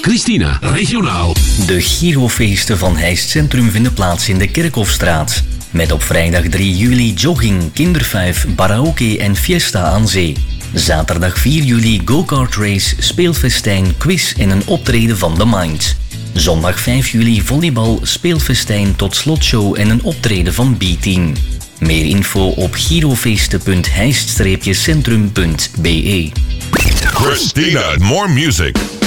Christina, regionaal. De Girofeesten van Heist Centrum vinden plaats in de Kerkhofstraat. Met op vrijdag 3 juli jogging, kindervijf, karaoke en fiesta aan zee. Zaterdag 4 juli go-kart race, speelfestijn, quiz en een optreden van The Mind. Zondag 5 juli volleybal, speelfestijn tot slotshow en een optreden van B-Team. Meer info op girofeesten.heist-centrum.be. Christina, more music.